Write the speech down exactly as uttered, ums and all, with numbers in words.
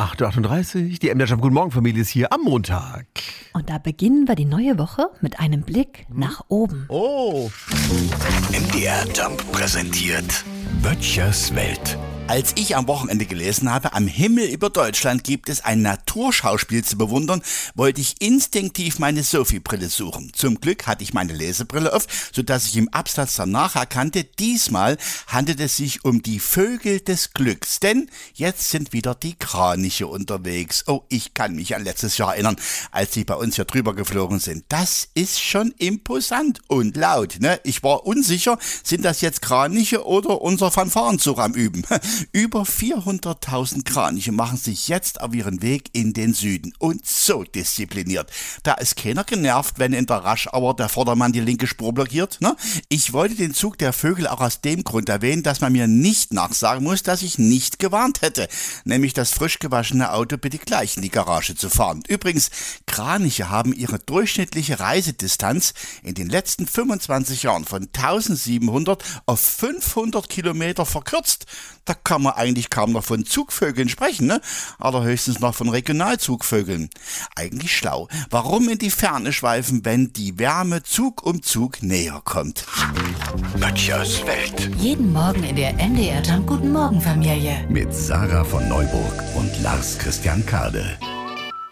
acht Uhr achtunddreißig, die M D R Jump Guten Morgen Familie ist hier am Montag. Und da beginnen wir die neue Woche mit einem Blick nach oben. Oh. M D R Jump präsentiert Böttchers Welt. Als ich am Wochenende gelesen habe, am Himmel über Deutschland gibt es ein Naturschauspiel zu bewundern, wollte ich instinktiv meine Sophie-Brille suchen. Zum Glück hatte ich meine Lesebrille auf, sodass ich im Absatz danach erkannte, diesmal handelt es sich um die Vögel des Glücks. Denn jetzt sind wieder die Kraniche unterwegs. Oh, ich kann mich an letztes Jahr erinnern, als sie bei uns hier drüber geflogen sind. Das ist schon imposant und laut, ne? Ich war unsicher, sind das jetzt Kraniche oder unser Fanfarenzug am Üben? Über vierhunderttausend Kraniche machen sich jetzt auf ihren Weg in den Süden und so diszipliniert. Da ist keiner genervt, wenn in der Rush-Hour der Vordermann die linke Spur blockiert. Ne? Ich wollte den Zug der Vögel auch aus dem Grund erwähnen, dass man mir nicht nachsagen muss, dass ich nicht gewarnt hätte, nämlich das frisch gewaschene Auto bitte gleich in die Garage zu fahren. Übrigens, Kraniche haben ihre durchschnittliche Reisedistanz in den letzten fünfundzwanzig Jahren von eintausendsiebenhundert auf fünfhundert Kilometer verkürzt. Da kann man eigentlich kaum noch von Zugvögeln sprechen, ne? Allerhöchstens noch von Regionalzugvögeln. Eigentlich schlau. Warum in die Ferne schweifen, wenn die Wärme Zug um Zug näher kommt? Böttchers Welt. Jeden Morgen in der M D R Jump Guten Morgen Familie. Mit Sarah von Neuburg und Lars Christian Kade.